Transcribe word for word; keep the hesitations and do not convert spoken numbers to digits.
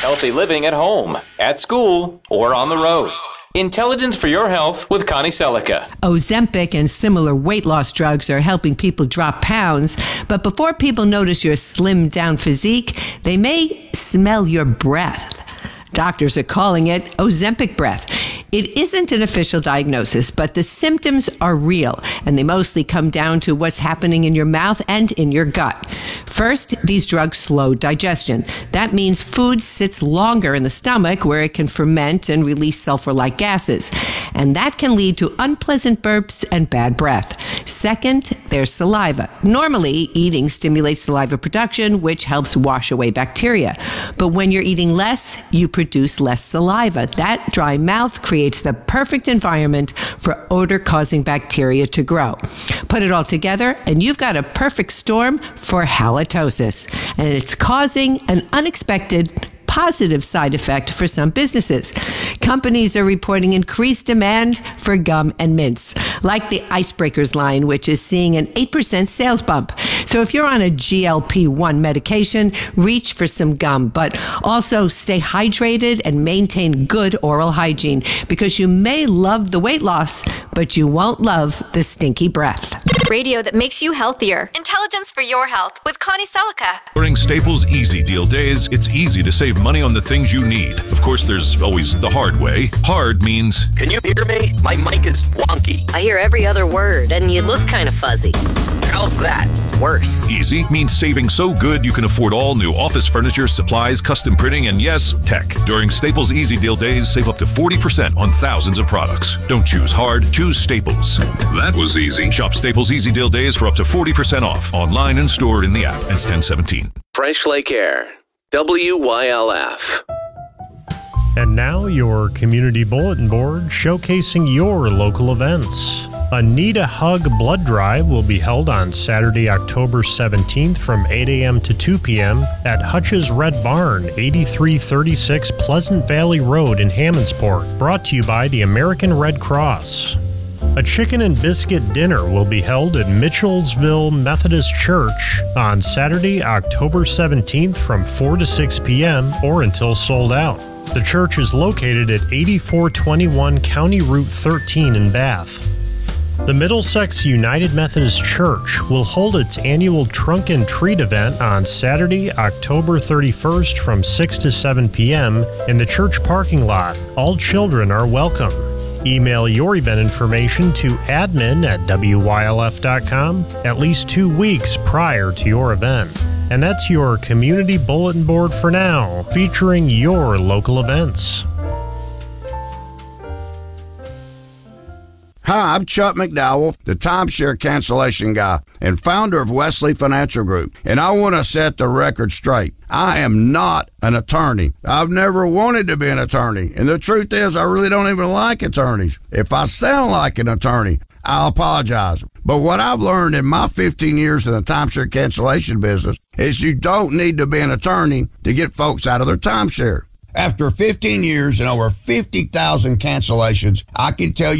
healthy living at home, at school, or on the road. Intelligence for your health with Connie Selica. Ozempic and similar weight loss drugs are helping people drop pounds, but before people notice your slimmed down physique, they may smell your breath. Doctors are calling it Ozempic breath. It isn't an official diagnosis, but the symptoms are real, and they mostly come down to what's happening in your mouth and in your gut. First, these drugs slow digestion. That means food sits longer in the stomach where it can ferment and release sulfur-like gases, and that can lead to unpleasant burps and bad breath. Second, there's saliva. Normally, eating stimulates saliva production, which helps wash away bacteria. But when you're eating less, you produce less saliva. That dry mouth creates Creates the perfect environment for odor-causing bacteria to grow. Put it all together, and you've got a perfect storm for halitosis. And it's causing an unexpected positive side effect for some businesses. Companies are reporting increased demand for gum and mints, like the Icebreakers line, which is seeing an eight percent sales bump. So if you're on a G L P one medication, reach for some gum, but also stay hydrated and maintain good oral hygiene, because you may love the weight loss, but you won't love the stinky breath. Radio that makes you healthier. Intelligence for your health with Connie Selica. During Staples Easy Deal Days, it's easy to save money on the things you need. Of course, there's always the hard way. Hard means... Can you hear me? My mic is wonky. I hear every other word, and you look kind of fuzzy. How's that? Worse. Easy means saving so good you can afford all new office furniture, supplies, custom printing, and yes, tech. During Staples Easy Deal Days, save up to forty percent on thousands of products. Don't choose hard, choose Staples. That was easy. Shop Staples Easy Deal Days for up to forty percent off, online and stored in the app. Ends ten seventeen. Fresh Lake Air, W Y L F. And now your community bulletin board showcasing your local events. A Need a Hug blood drive will be held on Saturday, October seventeenth from eight a.m. to two p.m. at Hutch's Red Barn, eighty-three thirty-six Pleasant Valley Road in Hammondsport. Brought to you by the American Red Cross. A chicken and biscuit dinner will be held at Mitchellsville Methodist Church on Saturday, October seventeenth from four to six p.m. or until sold out. The church is located at eighty-four twenty-one County Route thirteen in Bath. The Middlesex United Methodist Church will hold its annual Trunk and Treat event on Saturday, October thirty-first from six to seven p.m. in the church parking lot. All children are welcome. Email your event information to admin at W Y L F dot com at least two weeks prior to your event. And that's your community bulletin board for now, featuring your local events. Hi, I'm Chuck McDowell, the timeshare cancellation guy and founder of Wesley Financial Group, and I want to set the record straight. I am not an attorney. I've never wanted to be an attorney, and the truth is I really don't even like attorneys. If I sound like an attorney, I'll apologize. But what I've learned in my fifteen years in the timeshare cancellation business is you don't need to be an attorney to get folks out of their timeshare. After fifteen years and over fifty thousand cancellations, I can tell you